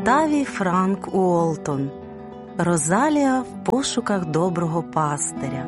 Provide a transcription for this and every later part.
Октавій Франк Уолтон. Розалія в пошуках доброго пастиря.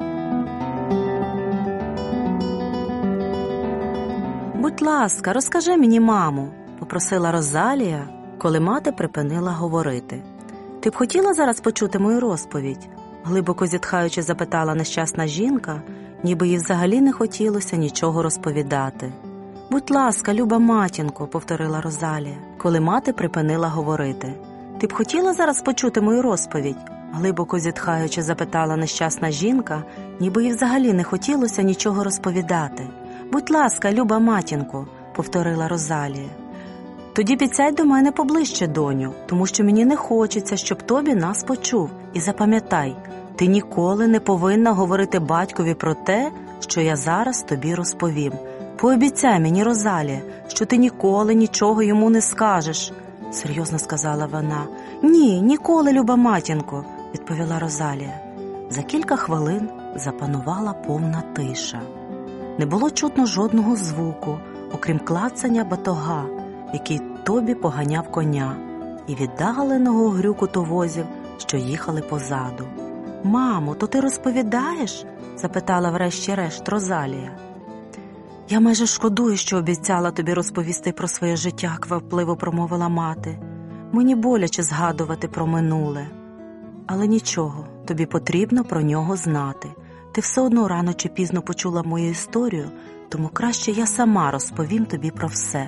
«Будь ласка, розкажи мені, мамо», – попросила Розалія, коли мати припинила говорити. «Ти б хотіла зараз почути мою розповідь?» – глибоко зітхаючи, запитала нещасна жінка, ніби їй взагалі не хотілося нічого розповідати. «Будь ласка, люба матінко», – повторила Розалія, коли мати припинила говорити. «Ти б хотіла зараз почути мою розповідь?» – глибоко зітхаючи, запитала нещасна жінка, ніби їй взагалі не хотілося нічого розповідати. «Будь ласка, люба матінко», – повторила Розалія. «Тоді підсядь до мене поближче, доню, тому що мені не хочеться, щоб Тобі нас почув. І запам'ятай, ти ніколи не повинна говорити батькові про те, що я зараз тобі розповім. Пообіцяй мені, Розалія, що ти ніколи нічого йому не скажеш», – серйозно сказала вона. «Ні, ніколи, люба матінко», – відповіла Розалія. За кілька хвилин запанувала повна тиша. Не було чутно жодного звуку, окрім клацання батога, який Тобі поганяв коня, і віддаленого грюкоту возів, що їхали позаду. «Мамо, то ти розповідаєш?» – запитала врешті-решт Розалія. «Я майже шкодую, що обіцяла тобі розповісти про своє життя», – квапливо промовила мати. «Мені боляче згадувати про минуле. Але нічого, тобі потрібно про нього знати. Ти все одно рано чи пізно почула мою історію, тому краще я сама розповім тобі про все.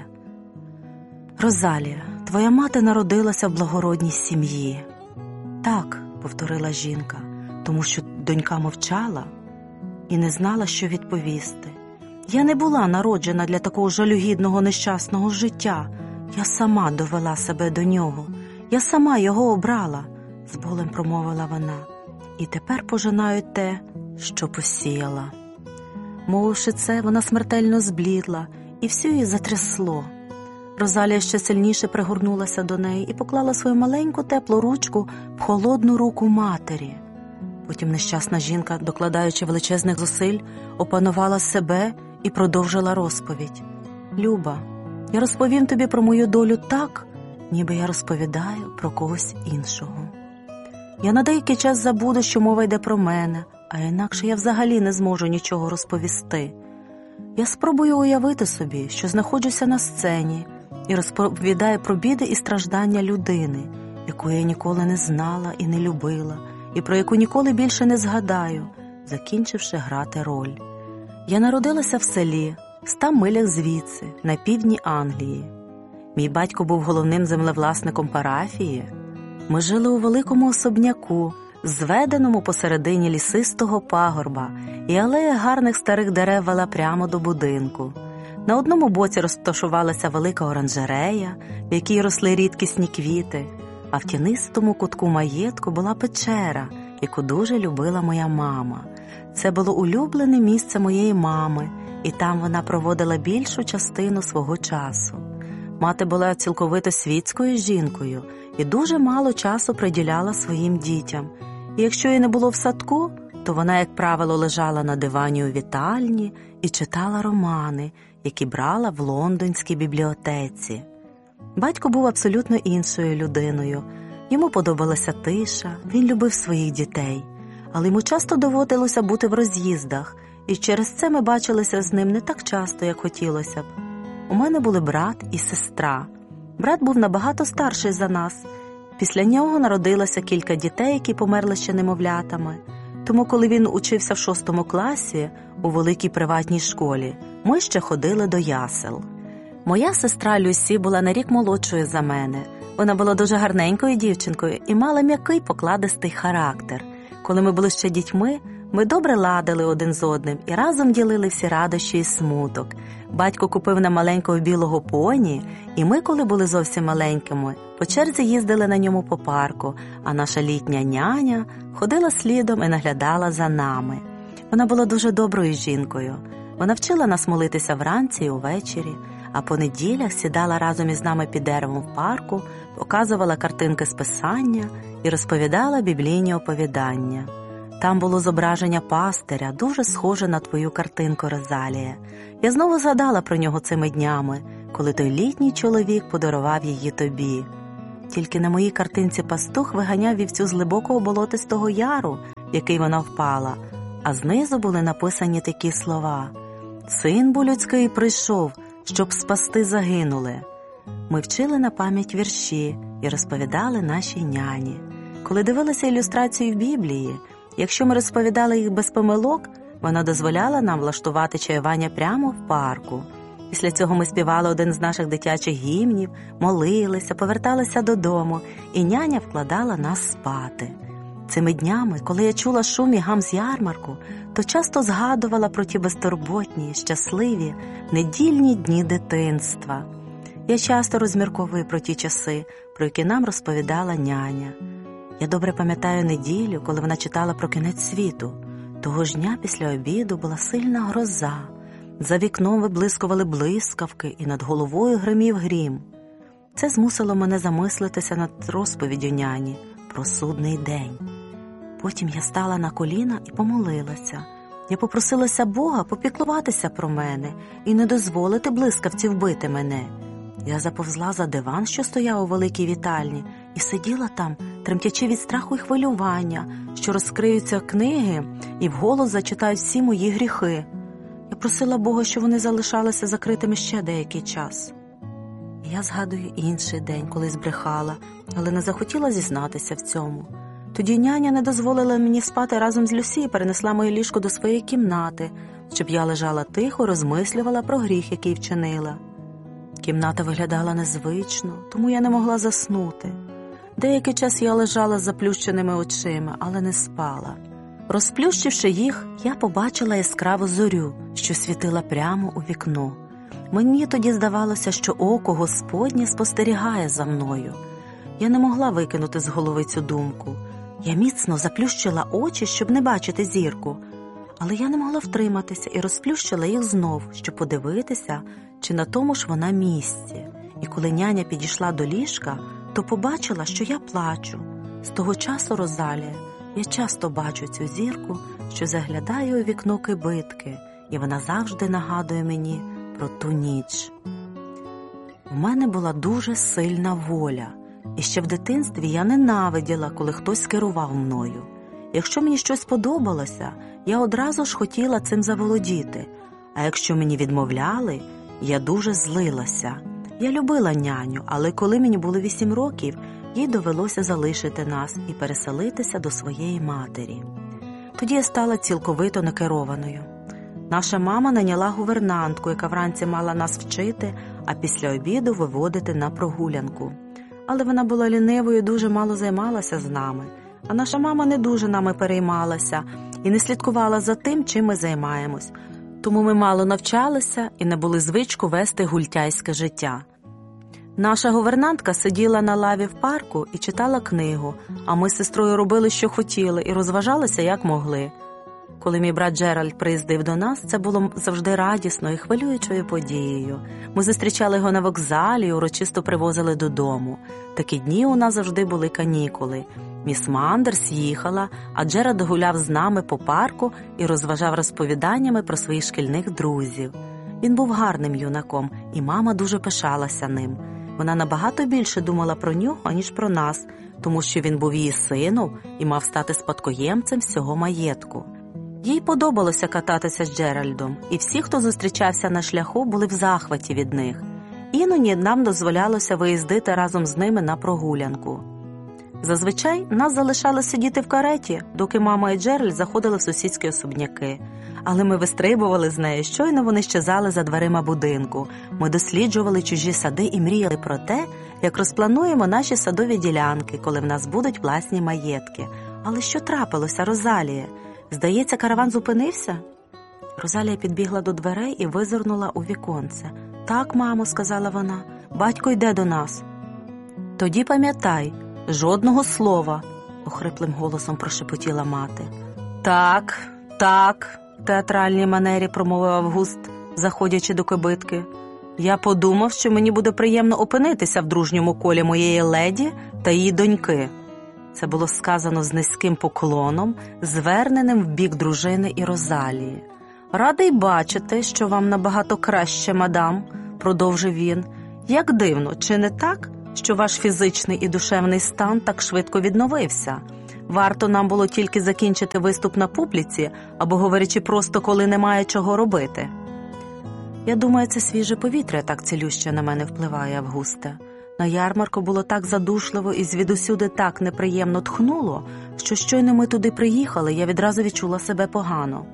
Розалія, твоя мати народилася в благородній сім'ї». «Так», – повторила жінка, тому що донька мовчала і не знала, що відповісти. «Я не була народжена для такого жалюгідного нещасного життя. Я сама довела себе до нього. Я сама його обрала», – з болем промовила вона. «І тепер пожинаю те, що посіяла». Мовивши це, вона смертельно зблідла, і всю її затрясло. Розалія ще сильніше пригорнулася до неї і поклала свою маленьку теплу ручку в холодну руку матері. Потім нещасна жінка, докладаючи величезних зусиль, опанувала себе і продовжила розповідь. «Люба, я розповім тобі про мою долю так, ніби я розповідаю про когось іншого. Я на деякий час забуду, що мова йде про мене, а інакше я взагалі не зможу нічого розповісти. Я спробую уявити собі, що знаходжуся на сцені і розповідаю про біди і страждання людини, яку я ніколи не знала і не любила, і про яку ніколи більше не згадаю, закінчивши грати роль. Я народилася в селі, 100 милях звідси, на півдні Англії. Мій батько був головним землевласником парафії. Ми жили у великому особняку, зведеному посередині лісистого пагорба, і алея гарних старих дерев вела прямо до будинку. На одному боці розташувалася велика оранжерея, в якій росли рідкісні квіти, а в тінистому кутку маєтку була печера, яку дуже любила моя мама. Це було улюблене місце моєї мами, і там вона проводила більшу частину свого часу. Мати була цілковито світською жінкою і дуже мало часу приділяла своїм дітям. І якщо її не було в садку, то вона, як правило, лежала на дивані у вітальні і читала романи, які брала в лондонській бібліотеці. Батько був абсолютно іншою людиною. Йому подобалася тиша, він любив своїх дітей. Але йому часто доводилося бути в роз'їздах, і через це ми бачилися з ним не так часто, як хотілося б. У мене були брат і сестра. Брат був набагато старший за нас. Після нього народилося кілька дітей, які померли ще немовлятами. Тому, коли він учився в 6 класі у великій приватній школі, ми ще ходили до ясел. Моя сестра Люсі була на рік молодшою за мене. Вона була дуже гарненькою дівчинкою і мала м'який покладистий характер. Коли ми були ще дітьми, ми добре ладили один з одним і разом ділили всі радощі і смуток. Батько купив нам маленького білого поні, і ми, коли були зовсім маленькими, по черзі їздили на ньому по парку, а наша літня няня ходила слідом і наглядала за нами. Вона була дуже доброю жінкою. Вона вчила нас молитися вранці і увечері, а по неділях сідала разом із нами під деревом в парку, показувала картинки з писання і розповідала біблійні оповідання. Там було зображення пастиря, дуже схоже на твою картинку, Розалія. Я знову згадала про нього цими днями, коли той літній чоловік подарував її тобі. тільки на моїй картинці пастух виганяв вівцю з глибокого болотистого яру, в який вона впала, а знизу були написані такі слова: «Син бо людський прийшов, щоб спасти загинуле». Ми вчили на пам'ять вірші і розповідали нашій няні. Коли дивилися ілюстрації в Біблії, якщо ми розповідали їх без помилок, вона дозволяла нам влаштувати чаювання прямо в парку. Після цього ми співали один з наших дитячих гімнів, молилися, поверталися додому, і няня вкладала нас спати. Цими днями, коли я чула шум і гам з ярмарку, то часто згадувала про ті безтурботні, щасливі, недільні дні дитинства. Я часто розмірковую про ті часи, про які нам розповідала няня. Я добре пам'ятаю неділю, коли вона читала про кінець світу. Того ж дня після обіду була сильна гроза. За вікном виблискували блискавки і над головою гримів грім. Це змусило мене замислитися над розповіддю няні про судний день. Потім я стала на коліна і помолилася. Я попросилася Бога попіклуватися про мене і не дозволити блискавці вбити мене. Я заповзла за диван, що стояв у великій вітальні, і сиділа там, тремтячи від страху і хвилювання, що розкриються книги і вголос зачитають всі мої гріхи. Я просила Бога, щоб вони залишалися закритими ще деякий час. І я згадую інший день, коли збрехала, але не захотіла зізнатися в цьому. Тоді няня не дозволила мені спати разом з Люсі і перенесла моє ліжко до своєї кімнати, щоб я лежала тихо і розмислювала про гріх, який вчинила. Кімната виглядала незвично, тому я не могла заснути. Деякий час я лежала з заплющеними очима, але не спала. Розплющивши їх, я побачила яскраву зорю, що світила прямо у вікно. Мені тоді здавалося, що око Господнє спостерігає за мною. Я не могла викинути з голови цю думку. Я міцно заплющила очі, щоб не бачити зірку. Але я не могла втриматися і розплющила їх знов, щоб подивитися, чи на тому ж вона місці. І коли няня підійшла до ліжка, то побачила, що я плачу. З того часу, Розалія, я часто бачу цю зірку, що заглядає у вікно кибитки, і вона завжди нагадує мені про ту ніч. У мене була дуже сильна воля, і ще в дитинстві я ненавиділа, коли хтось керував мною. Якщо мені щось подобалося, я одразу ж хотіла цим заволодіти, а якщо мені відмовляли, я дуже злилася. Я любила няню, але коли мені було 8 років, їй довелося залишити нас і переселитися до своєї матері. Тоді я стала цілковито некерованою. Наша мама найняла гувернантку, яка вранці мала нас вчити, а після обіду виводити на прогулянку. Але вона була лінивою і дуже мало займалася з нами. А наша мама не дуже нами переймалася і не слідкувала за тим, чим ми займаємось. Тому ми мало навчалися і не були звичку вести гультяйське життя. Наша гувернантка сиділа на лаві в парку і читала книгу, а ми з сестрою робили, що хотіли, і розважалися, як могли. Коли мій брат Джеральд приїздив до нас, це було завжди радісною і хвилюючою подією. Ми зустрічали його на вокзалі і урочисто привозили додому. Такі дні у нас завжди були канікули. Міс Мандерс їхала, а Джеральд гуляв з нами по парку і розважав розповіданнями про своїх шкільних друзів. Він був гарним юнаком, і мама дуже пишалася ним. Вона набагато більше думала про нього, ніж про нас, тому що він був її сином і мав стати спадкоємцем всього маєтку. Їй подобалося кататися з Джеральдом, і всі, хто зустрічався на шляху, були в захваті від них. Іноді нам дозволялося виїздити разом з ними на прогулянку. Зазвичай нас залишали сидіти в кареті, доки мама і Джеральд заходили в сусідські особняки. Але ми вистрибували з нею, щойно вони щезали за дверима будинку. Ми досліджували чужі сади і мріяли про те, як розплануємо наші садові ділянки, коли в нас будуть власні маєтки. Але що трапилося, Розалія? Здається, караван зупинився? Розалія підбігла до дверей і визирнула у віконце. «Так, мамо», – сказала вона, – «батько йде до нас». «Тоді пам'ятай, жодного слова», – охриплим голосом прошепотіла мати. «Так, так», – в театральній манері промовив Август, заходячи до кибитки. «Я подумав, що мені буде приємно опинитися в дружньому колі моєї леді та її доньки». Це було сказано з низьким поклоном, зверненим в бік дружини і Розалії. «Радий бачити, що вам набагато краще, мадам», – продовжив він. «Як дивно, чи не так? що ваш фізичний і душевний стан так швидко відновився. Варто нам було тільки закінчити виступ на публіці, або говорячи просто, коли немає чого робити. Я думаю, це свіже повітря так цілюще на мене впливає, Августе. На ярмарку було так задушливо і звідусюди так неприємно тхнуло, що щойно ми туди приїхали, я відразу відчула себе погано.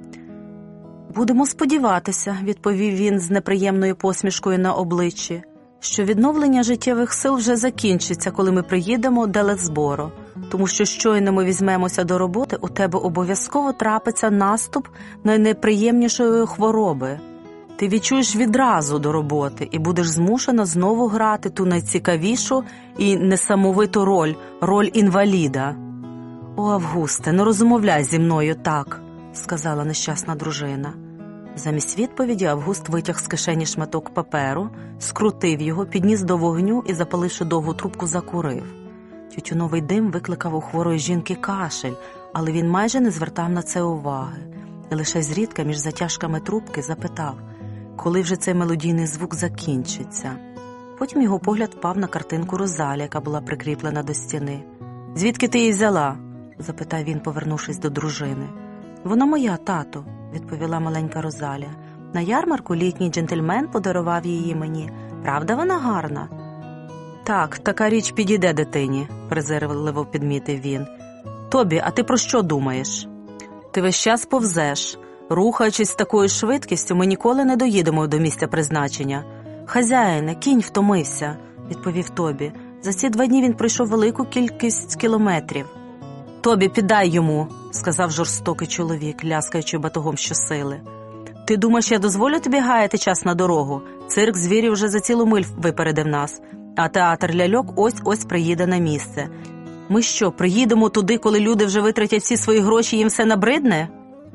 «Будемо сподіватися», – відповів він з неприємною посмішкою на обличчі, «що відновлення життєвих сил вже закінчиться, коли ми приїдемо до Лесборо, тому що щойно ми візьмемося до роботи, у тебе обов'язково трапиться наступ найнеприємнішої хвороби. Ти відчуєш відразу до роботи і будеш змушена знову грати ту найцікавішу і несамовиту роль інваліда». «О, Августе, не розмовляй зі мною так», – сказала нещасна дружина. Замість відповіді Август витяг з кишені шматок паперу, скрутив його, підніс до вогню і, запаливши довгу трубку, закурив. Тютюновий дим викликав у хворої жінки кашель, але він майже не звертав на це уваги. І лише зрідка між затяжками трубки запитав, коли вже цей мелодійний звук закінчиться. Потім його погляд впав на картинку Розалі, яка була прикріплена до стіни. «Звідки ти її взяла?» – запитав він, повернувшись до дружини. «Вона моя, тато», – відповіла маленька Розалія. «На ярмарку літній джентльмен подарував її мені. Правда, вона гарна?» «Так, така річ підійде дитині», – презирливо підмітив він. «Тобі, а ти про що думаєш? Ти весь час повзеш. Рухаючись з такою швидкістю, ми ніколи не доїдемо до місця призначення». «Хазяїне, кінь втомився», – відповів Тобі. «За ці 2 дні він пройшов велику кількість кілометрів». «Тобі, піддай йому», – сказав жорстокий чоловік, ляскаючи батогом щосили. «Ти думаєш, я дозволю тобі гаяти час на дорогу? Цирк звірів вже за цілу миль випередив нас, а театр ляльок ось-ось приїде на місце. Ми що, приїдемо туди, коли люди вже витратять всі свої гроші і їм все набридне?»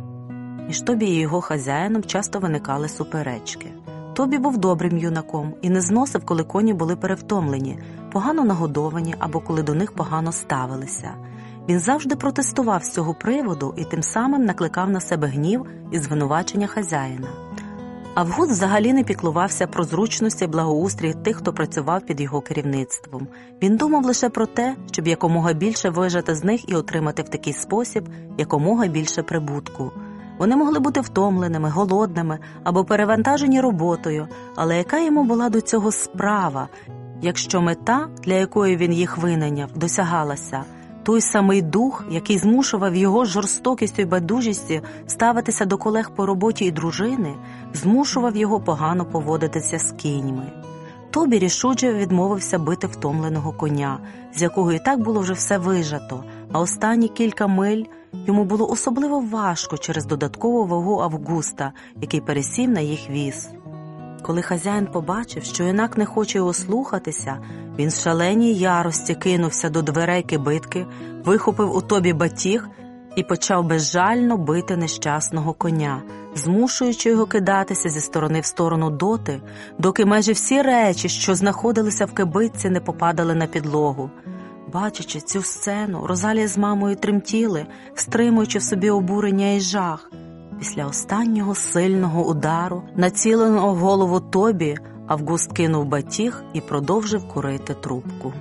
Між Тобі і його хазяїном часто виникали суперечки. Тобі був добрим юнаком і не зносив, коли коні були перевтомлені, погано нагодовані або коли до них погано ставилися. Він завжди протестував з цього приводу і тим самим накликав на себе гнів і звинувачення хазяїна. Август взагалі не піклувався про зручності і благоустрій тих, хто працював під його керівництвом. Він думав лише про те, щоб якомога більше вижати з них і отримати в такий спосіб якомога більше прибутку. Вони могли бути втомленими, голодними або перевантажені роботою, але яка йому була до цього справа, якщо мета, для якої він їх винайняв, досягалася? Той самий дух, який змушував його жорстокістю і байдужістю ставитися до колег по роботі і дружини, змушував його погано поводитися з кіньми. Тобі рішуче відмовився бити втомленого коня, з якого і так було вже все вижато, а останні кілька миль йому було особливо важко через додаткову вагу Августа, який пересів на їх віз. Коли хазяїн побачив, що юнак не хоче його слухатися, він в шаленій ярості кинувся до дверей кибитки, вихопив у Тобі батіг і почав безжально бити нещасного коня, змушуючи його кидатися зі сторони в сторону доти, доки майже всі речі, що знаходилися в кибитці, не попадали на підлогу. Бачачи цю сцену, Розалія з мамою тремтіли, стримуючи в собі обурення і жах. Після останнього сильного удару, націленого в голову Тобі, Август кинув батіг і продовжив курити трубку.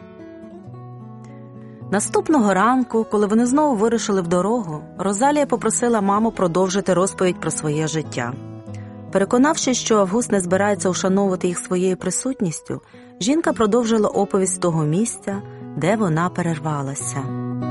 Наступного ранку, коли вони знову вирушили в дорогу, Розалія попросила маму продовжити розповідь про своє життя. Переконавшись, що Август не збирається ушановувати їх своєю присутністю, жінка продовжила оповідь з того місця, де вона перервалася.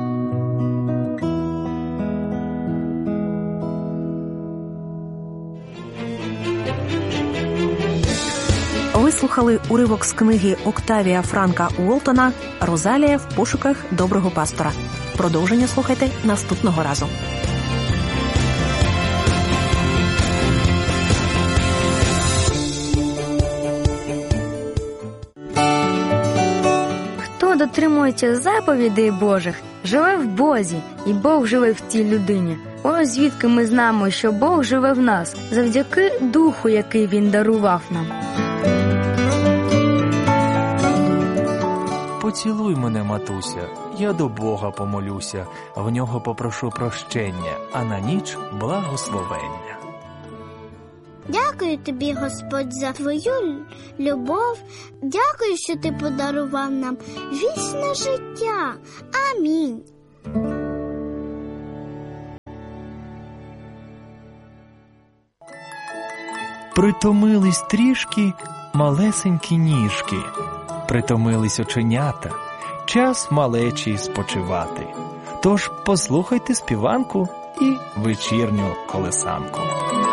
Ви слухали уривок з книги Октавія Франка Уолтона «Розалія в пошуках доброго пастора». Продовження слухайте наступного разу. Хто дотримується заповідей Божих, живе в Бозі, і Бог живе в тій людині. Ось звідки ми знаємо, що Бог живе в нас, завдяки Духу, який Він дарував нам. Поцілуй мене, матуся, я до Бога помолюся, в нього попрошу прощення, а на ніч благословення. Дякую тобі, Господь, за твою любов. Дякую, що ти подарував нам вічне життя. Амінь. Притомились трішки малесенькі ніжки, притомились оченята, час малечі спочивати. Тож послухайте співанку і вечірню колесанку.